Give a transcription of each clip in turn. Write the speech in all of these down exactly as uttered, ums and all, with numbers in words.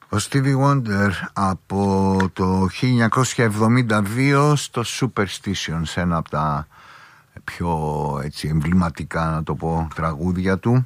Ο Stevie Wonder από το χίλια εννιακόσια εβδομήντα δύο στο Superstitions, ένα από τα πιο έτσι εμβληματικά, να το πω, τραγούδια του.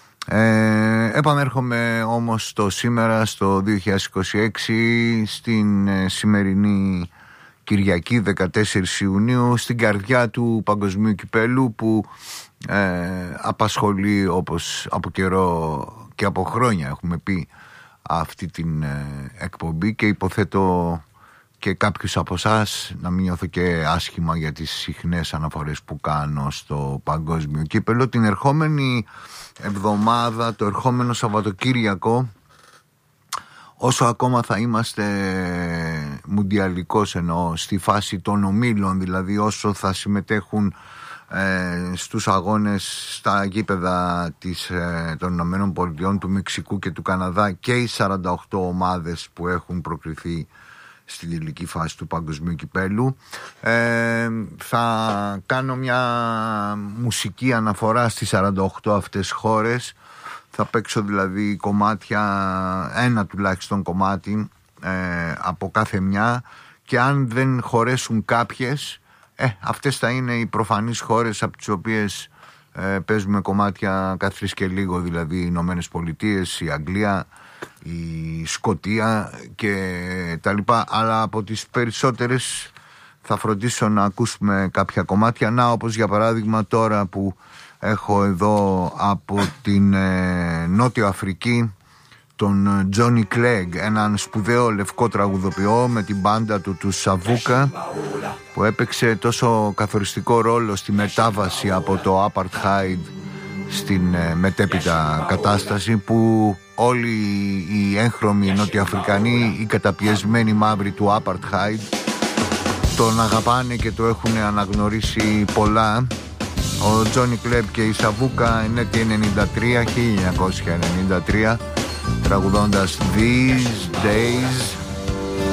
Ε, επανέρχομαι όμως στο σήμερα, στο δύο χιλιάδες είκοσι έξι, στην ε, σημερινή Κυριακή δεκατέσσερις Ιουνίου, στην καρδιά του Παγκοσμίου Κυπέλου, που ε, απασχολεί, όπως από καιρό και από χρόνια έχουμε πει, αυτή την ε, εκπομπή, και υποθέτω και κάποιους από εσάς να μην νιώθω και άσχημα για τις συχνές αναφορές που κάνω στο Παγκόσμιο Κύπελλο. Την ερχόμενη εβδομάδα, το ερχόμενο Σαββατοκύριακο, όσο ακόμα θα είμαστε μουντιαλικός, εννοώ, στη φάση των ομίλων, δηλαδή όσο θα συμμετέχουν ε, στους αγώνες στα γήπεδα της, ε, των Ηνωμένων Πολιτειών, του Μεξικού και του Καναδά, και οι σαράντα οκτώ ομάδες που έχουν προκριθεί στην τελική φάση του Παγκοσμίου Κυπέλου, ε, θα κάνω μια μουσική αναφορά στις σαράντα οκτώ αυτές χώρες. Θα παίξω δηλαδή κομμάτια, ένα τουλάχιστον κομμάτι ε, από κάθε μια, και αν δεν χωρέσουν κάποιες, ε, αυτές θα είναι οι προφανείς χώρες από τις οποίες ε, παίζουμε κομμάτια κάθε και λίγο, δηλαδή οι Ηνωμένες Πολιτείες, η Αγγλία, η Σκωτία και τα λοιπά. Αλλά από τις περισσότερες θα φροντίσω να ακούσουμε κάποια κομμάτια. Να, όπως για παράδειγμα τώρα που έχω εδώ από την ε, Νότιο Αφρική τον Johnny Clegg, έναν σπουδαίο λευκό τραγουδοποιό με την μπάντα του, του Σαβούκα, που έπαιξε τόσο καθοριστικό ρόλο στη μετάβαση από το Apartheid στην ε, μετέπειτα κατάσταση, που όλοι οι έγχρωμοι Νοτιοαφρικανοί, οι καταπιεσμένοι μαύροι του Apartheid, τον αγαπάνε και το έχουν αναγνωρίσει πολλά. Ο Τζόνι Κλέμπ και η Σαβούκα είναι το χίλια εννιακόσια ενενήντα τρία, τραγουδώντας These Days.